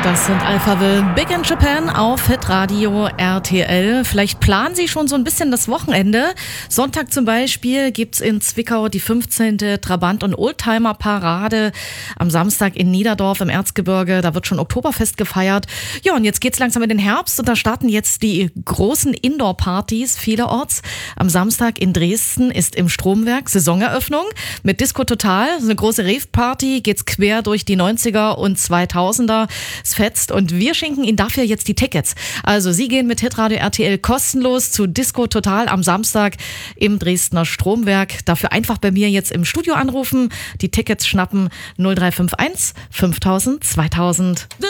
Das sind Alphaville, Big in Japan auf Hitradio RTL. Vielleicht planen Sie schon so ein bisschen das Wochenende. Sonntag zum Beispiel gibt's in Zwickau die 15. Trabant- und Oldtimer-Parade. Am Samstag in Niederdorf im Erzgebirge, da wird schon Oktoberfest gefeiert. Ja, und jetzt geht's langsam in den Herbst und da starten jetzt die großen Indoor-Partys vielerorts. Am Samstag in Dresden ist im Stromwerk Saisoneröffnung mit Disco Total. So eine große Rave-Party, geht's quer durch die 90er und 2000er. Es fetzt und wir schenken Ihnen dafür jetzt die Tickets. Also Sie gehen mit Hitradio RTL kostenlos zu Disco Total am Samstag im Dresdner Stromwerk. Dafür einfach bei mir jetzt im Studio anrufen, die Tickets schnappen 0351 5000 2000.